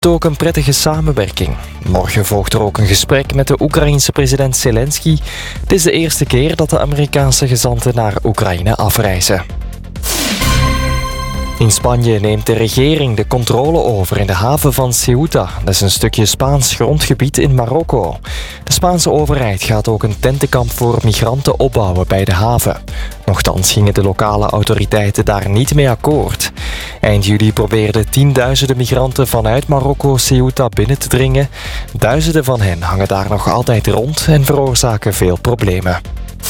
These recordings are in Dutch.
Ook een prettige samenwerking. Morgen volgt er ook een gesprek met de Oekraïense president Zelensky. Het is de eerste keer dat de Amerikaanse gezanten naar Oekraïne afreizen. In Spanje neemt de regering de controle over in de haven van Ceuta. Dat is een stukje Spaans grondgebied in Marokko. De Spaanse overheid gaat ook een tentenkamp voor migranten opbouwen bij de haven. Nochtans gingen de lokale autoriteiten daar niet mee akkoord. Eind juli probeerden tienduizenden migranten vanuit Marokko Ceuta binnen te dringen. Duizenden van hen hangen daar nog altijd rond en veroorzaken veel problemen.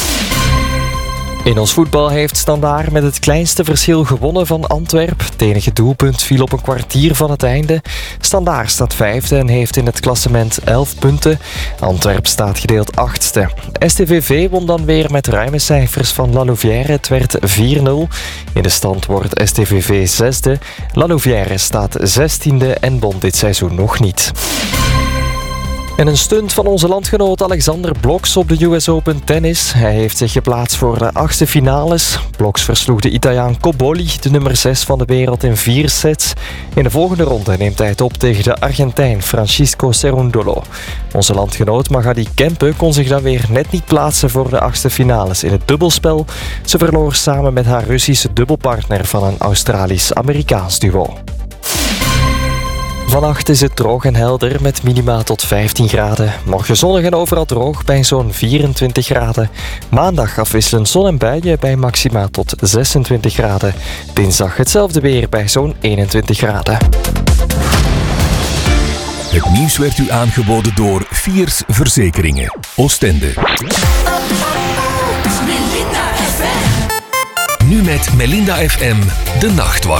In ons voetbal heeft Standaard met het kleinste verschil gewonnen van Antwerp. Het enige doelpunt viel op een kwartier van het einde. Standaard staat vijfde en heeft in het klassement 11 punten. Antwerp staat gedeeld achtste. STVV won dan weer met ruime cijfers van La Louvière. Het werd 4-0. In de stand wordt STVV zesde. La Louvière staat 16e en won dit seizoen nog niet. En een stunt van onze landgenoot Alexander Bloks op de US Open Tennis. Hij heeft zich geplaatst voor de 8e finales. Bloks versloeg de Italiaan Cobolli, de nummer 6 van de wereld, in 4 sets. In de volgende ronde neemt hij het op tegen de Argentijn Francisco Cerundolo. Onze landgenoot Magali Kempe kon zich dan weer net niet plaatsen voor de 8e finales in het dubbelspel. Ze verloor samen met haar Russische dubbelpartner van een Australisch-Amerikaans duo. Vannacht is het droog en helder met minima tot 15 graden. Morgen zonnig en overal droog bij zo'n 24 graden. Maandag afwisselend zon en buien bij maxima tot 26 graden. Dinsdag hetzelfde weer bij zo'n 21 graden. Het nieuws werd u aangeboden door Fiers Verzekeringen. Oostende. Nu met Melinda FM, de Nachtwacht.